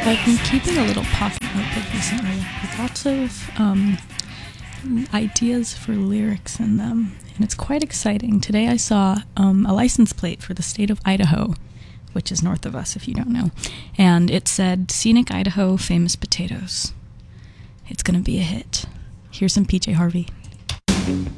I've been keeping a little pocket notebook recently with lots of ideas for lyrics in them, and it's quite exciting. Today I saw a license plate for the state of Idaho, which is north of us if you don't know, and it said, "Scenic Idaho, famous potatoes." It's gonna be a hit. Here's some PJ Harvey.